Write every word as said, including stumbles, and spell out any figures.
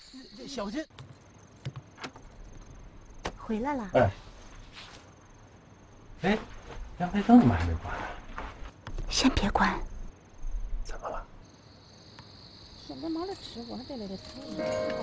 小心！ 回来了。 哎，哎，阳台灯怎么还没关呢？ 先别关。 怎么了？ 现在忙着吃，我还在那里瞅呢。